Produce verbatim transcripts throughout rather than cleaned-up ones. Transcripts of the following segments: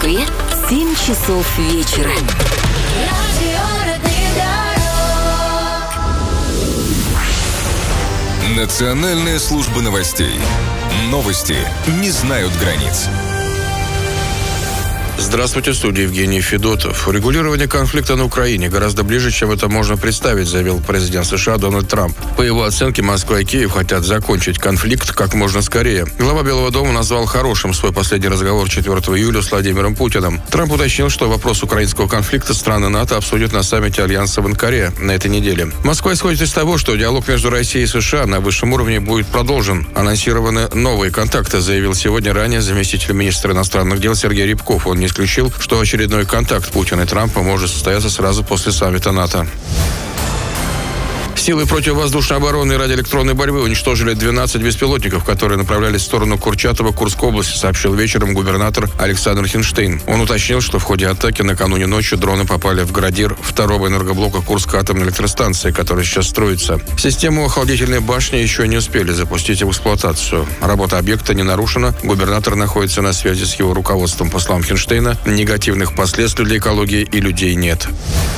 Москве семь часов вечера. Национальная служба новостей. Новости не знают границ. Здравствуйте, в студии Евгений Федотов. Урегулирование конфликта на Украине гораздо ближе, чем это можно представить, заявил президент США Дональд Трамп. По его оценке, Москва и Киев хотят закончить конфликт как можно скорее. Глава Белого дома назвал хорошим свой последний разговор четвёртого июля с Владимиром Путиным. Трамп уточнил, что вопрос украинского конфликта страны НАТО обсудят на саммите Альянса в Анкаре на этой неделе. Москва исходит из того, что диалог между Россией и США на высшем уровне будет продолжен. Анонсированы новые контакты, заявил сегодня ранее заместитель министра иностранных дел Сергей Рябков. Он не исключил, что очередной контакт Путина и Трампа может состояться сразу после саммита НАТО. Силы противовоздушной обороны и радиоэлектронной борьбы уничтожили двенадцать беспилотников, которые направлялись в сторону Курчатова Курской области, сообщил вечером губернатор Александр Хинштейн. Он уточнил, что в ходе атаки накануне ночью дроны попали в градир второго энергоблока Курской атомной электростанции, которая сейчас строится. Систему охладительной башни еще не успели запустить в эксплуатацию. Работа объекта не нарушена. Губернатор находится на связи с его руководством. По словам Хинштейна, негативных последствий для экологии и людей нет.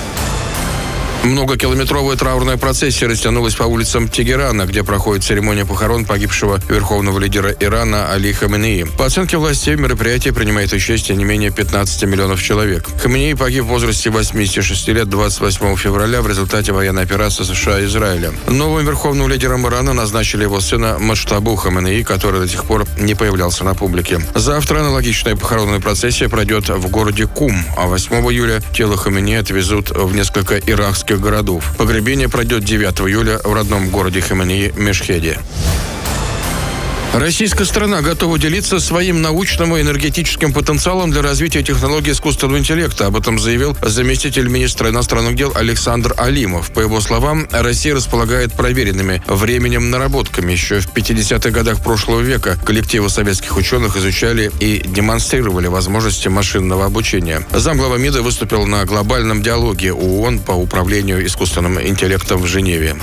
Многокилометровая траурная процессия растянулась по улицам Тегерана, где проходит церемония похорон погибшего верховного лидера Ирана Али Хаменеи. По оценке властей, в мероприятии принимает участие не менее пятнадцати миллионов человек. Хаменеи погиб в возрасте восьмидесяти шести лет двадцать восьмого февраля в результате военной операции США и Израиля. Новым верховным лидером Ирана назначили его сына Маштабу Хаменеи, который до сих пор не появлялся на публике. Завтра аналогичная похоронная процессия пройдет в городе Кум, а восьмого июля тело Хаменеи отвезут в несколько иракских городов. Погребение пройдет девятого июля в родном городе Хаменеи Мешхеде. Российская страна готова делиться своим научным и энергетическим потенциалом для развития технологий искусственного интеллекта. Об этом заявил заместитель министра иностранных дел Александр Алимов. По его словам, Россия располагает проверенными временем наработками. Еще в пятидесятых годах прошлого века коллективы советских ученых изучали и демонстрировали возможности машинного обучения. Замглава МИДа выступил на глобальном диалоге ООН по управлению искусственным интеллектом в Женеве.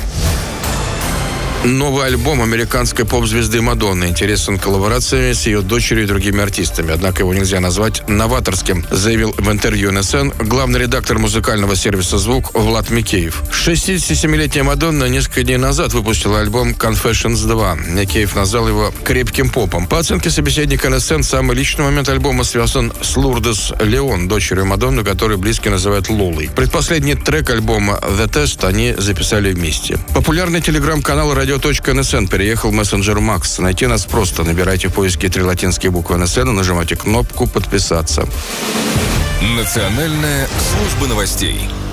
Новый альбом американской поп-звезды Мадонны интересен коллаборациями с ее дочерью и другими артистами. Однако его нельзя назвать новаторским, заявил в интервью эн эс эн главный редактор музыкального сервиса «Звук» Влад Микеев. шестидесятисемилетняя Мадонна несколько дней назад выпустила альбом «Confessions два». Микеев назвал его крепким попом. По оценке собеседника эн эс эн, самый личный момент альбома связан с Лурдес Леон, дочерью Мадонны, которую близкие называют Лолой. Предпоследний трек альбома «The Test» они записали вместе. Популярный телеграм-канал «Радио .НСН» переехал в мессенджер Макс. Найти нас просто. Набирайте в поиске три латинские буквы эн эс эн и нажимайте кнопку «Подписаться». Национальная служба новостей.